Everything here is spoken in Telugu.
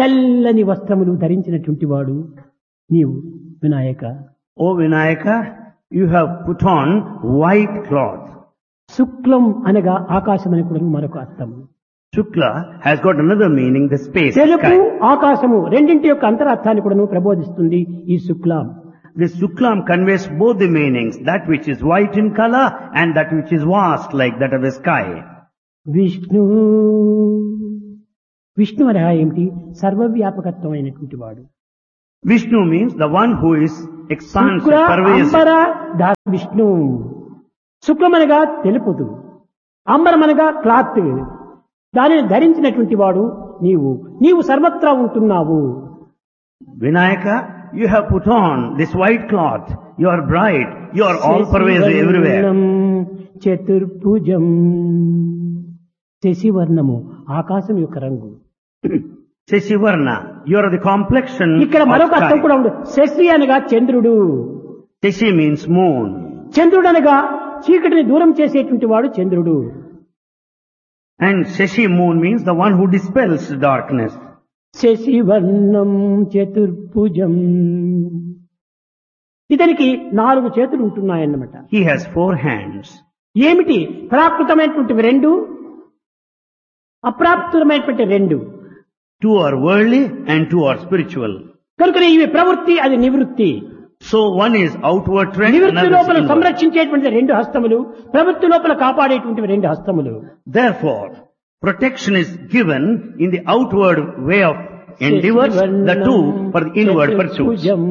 తెల్లని వస్త్రములు ధరించినటువంటి వాడు నీవు Vinayaka. O Vinayaka, you have put on white cloth. శుక్లం అనగా ఆకాశం అని కూడా మరొక అర్థము. Shukla has got another meaning, the space, తెలుపు sky. ఆకాశము రెండింటి యొక్క అంతరార్థాన్ని కూడా ప్రబోధిస్తుంది ఈ శుక్లం. This Shuklam conveys both the meanings, that which is white in color and that which is vast like that of the sky. Vishnu Vishnu అనగా ఏమిటి? సర్వవ్యాపకత్వం అయినటువంటి వాడు. Vishnu means the one who is expansive, Shukla pervasive. అంబర Vishnu. శుక్లం అనగా తెలుపుదు, అంబరం అనగా క్లాత్. దానిని ధరించినటువంటి వాడు నీవు సర్వత్రా ఉంటున్నావు. Vinayaka, you have put on this white cloth. You are bright. You are all pervasive everywhere. చతుర్భుజం. శశివర్ణము ఆకాశం యొక్క రంగు. Sheshivarna, you are the complexion ఇక్కడ మరొక of అర్థం sky. కూడా ఉంది. శశి అనగా చంద్రుడు. Sheshi means moon. చంద్రుడు అనగా చీకటిని దూరం చేసేటువంటి వాడు చంద్రుడు. And Sheshi moon means the one who dispels darkness. శశివర్ణం చతుర్భుజం. ఇతనికి 4 చేతులు ఉంటున్నాయన్నమాట. He has 4 hands. ఏమిటి? ప్రాకృతమైనటువంటివి 2, అప్రాప్తమైనటువంటి 2. 2 are worldly and 2 are spiritual. కనుక ఇవి ప్రవృత్తి, అది నివృత్తి. So one is outward trend, నివృత్తి another is లోపల inward. సంరక్షించేటువంటి 2 హస్తములు, ప్రవృత్తి లోపల కాపాడేటువంటి 2 హస్తములు. Therefore, protection is given in the outward way of endeavors, the 2 for the inward pursuits.